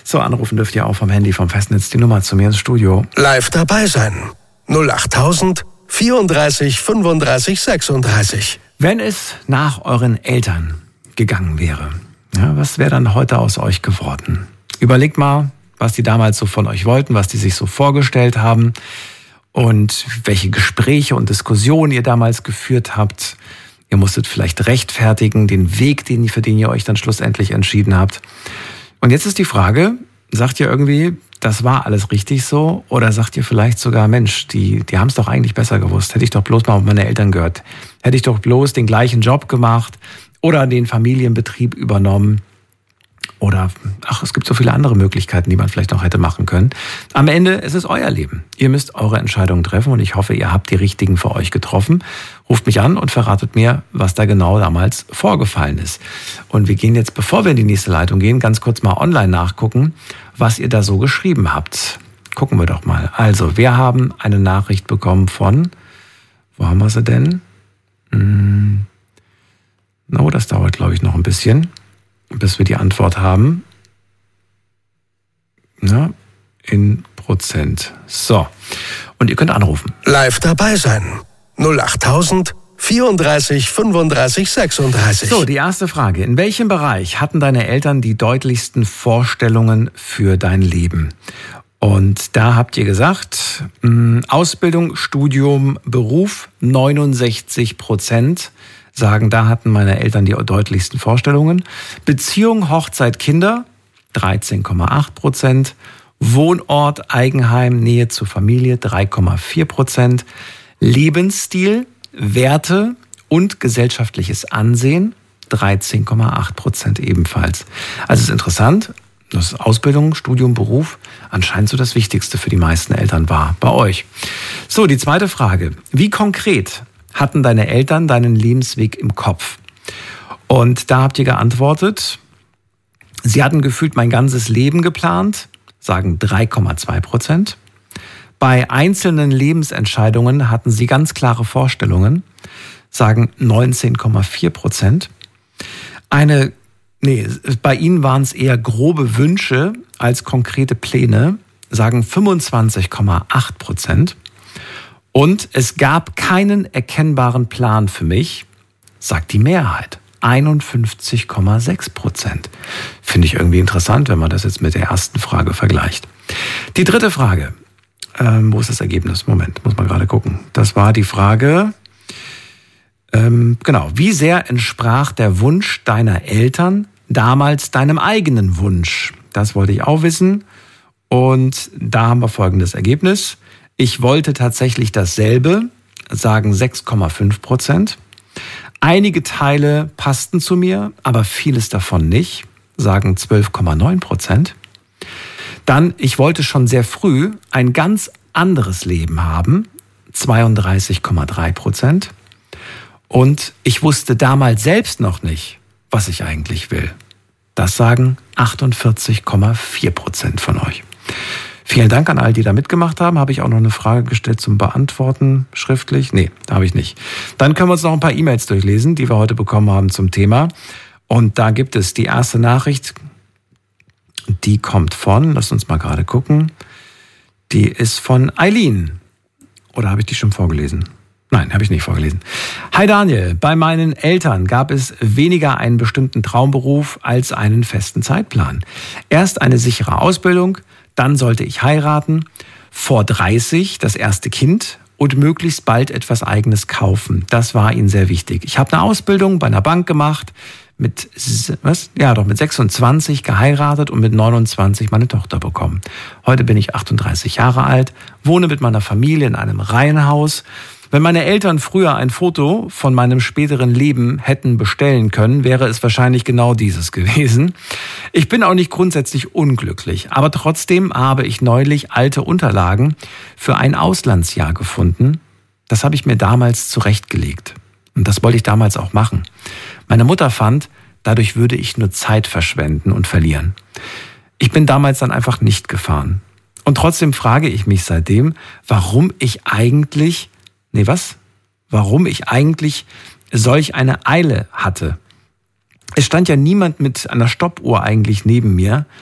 So, anrufen dürft ihr auch vom Handy, vom Festnetz, die Nummer zu mir ins Studio. Live dabei sein. 08000 34 35 36. Wenn es nach euren Eltern gegangen wäre, ja, was wäre dann heute aus euch geworden? Überlegt mal, was die damals so von euch wollten, was die sich so vorgestellt haben und welche Gespräche und Diskussionen ihr damals geführt habt. Ihr musstet vielleicht rechtfertigen, den Weg, für den ihr euch dann schlussendlich entschieden habt. Und jetzt ist die Frage, sagt ihr irgendwie, das war alles richtig so? Oder sagt ihr vielleicht sogar, Mensch, die haben es doch eigentlich besser gewusst. Hätte ich doch bloß mal auf meine Eltern gehört. Hätte ich doch bloß den gleichen Job gemacht oder den Familienbetrieb übernommen. Oder, es gibt so viele andere Möglichkeiten, die man vielleicht noch hätte machen können. Am Ende ist es euer Leben. Ihr müsst eure Entscheidungen treffen und ich hoffe, ihr habt die richtigen für euch getroffen. Ruft mich an und verratet mir, was da genau damals vorgefallen ist. Und wir gehen jetzt, bevor wir in die nächste Leitung gehen, ganz kurz mal online nachgucken, was ihr da so geschrieben habt. Gucken wir doch mal. Also, wir haben eine Nachricht bekommen von, wo haben wir sie denn? Das dauert, glaube ich, noch ein bisschen, bis wir die Antwort haben. Ja, in Prozent. So, und ihr könnt anrufen. Live dabei sein. 08000 34 35 36. So, die erste Frage. In welchem Bereich hatten deine Eltern die deutlichsten Vorstellungen für dein Leben? Und da habt ihr gesagt, Ausbildung, Studium, Beruf, 69% sagen, da hatten meine Eltern die deutlichsten Vorstellungen. Beziehung, Hochzeit, Kinder, 13,8%. Wohnort, Eigenheim, Nähe zur Familie, 3,4%. Lebensstil, Werte und gesellschaftliches Ansehen, 13,8% ebenfalls. Also es ist interessant, dass Ausbildung, Studium, Beruf anscheinend so das Wichtigste für die meisten Eltern war, bei euch. So, die zweite Frage. Wie konkret hatten deine Eltern deinen Lebensweg im Kopf? Und da habt ihr geantwortet, sie hatten gefühlt mein ganzes Leben geplant, sagen 3,2%. Bei einzelnen Lebensentscheidungen hatten sie ganz klare Vorstellungen, sagen 19,4%. Bei ihnen waren es eher grobe Wünsche als konkrete Pläne, sagen 25,8%. Und es gab keinen erkennbaren Plan für mich, sagt die Mehrheit, 51,6%. Finde ich irgendwie interessant, wenn man das jetzt mit der ersten Frage vergleicht. Die dritte Frage. Wo ist das Ergebnis? Moment, muss man gerade gucken. Das war die Frage, wie sehr entsprach der Wunsch deiner Eltern damals deinem eigenen Wunsch? Das wollte ich auch wissen. Und da haben wir folgendes Ergebnis. Ich wollte tatsächlich dasselbe, sagen 6,5%. Einige Teile passten zu mir, aber vieles davon nicht, sagen 12,9%. Dann, ich wollte schon sehr früh ein ganz anderes Leben haben, 32,3%. Und ich wusste damals selbst noch nicht, was ich eigentlich will. Das sagen 48,4% von euch. Vielen Dank an all die da mitgemacht haben. Habe ich auch noch eine Frage gestellt zum Beantworten schriftlich? Nee, habe ich nicht. Dann können wir uns noch ein paar E-Mails durchlesen, die wir heute bekommen haben zum Thema. Und da gibt es die erste Nachricht, die kommt von, lasst uns mal gerade gucken, die ist von Eileen. Oder habe ich die schon vorgelesen? Nein, habe ich nicht vorgelesen. Hi Daniel, bei meinen Eltern gab es weniger einen bestimmten Traumberuf als einen festen Zeitplan. Erst eine sichere Ausbildung, dann sollte ich heiraten, vor 30 das erste Kind und möglichst bald etwas Eigenes kaufen. Das war ihnen sehr wichtig. Ich habe eine Ausbildung bei einer Bank gemacht, mit 26 geheiratet und mit 29 meine Tochter bekommen. Heute bin ich 38 Jahre alt, wohne mit meiner Familie in einem Reihenhaus. Wenn meine Eltern früher ein Foto von meinem späteren Leben hätten bestellen können, wäre es wahrscheinlich genau dieses gewesen. Ich bin auch nicht grundsätzlich unglücklich, aber trotzdem habe ich neulich alte Unterlagen für ein Auslandsjahr gefunden. Das habe ich mir damals zurechtgelegt. Und das wollte ich damals auch machen. Meine Mutter fand, dadurch würde ich nur Zeit verschwenden und verlieren. Ich bin damals dann einfach nicht gefahren. Und trotzdem frage ich mich seitdem, warum ich eigentlich solch eine Eile hatte. Es stand ja niemand mit einer Stoppuhr eigentlich neben mir,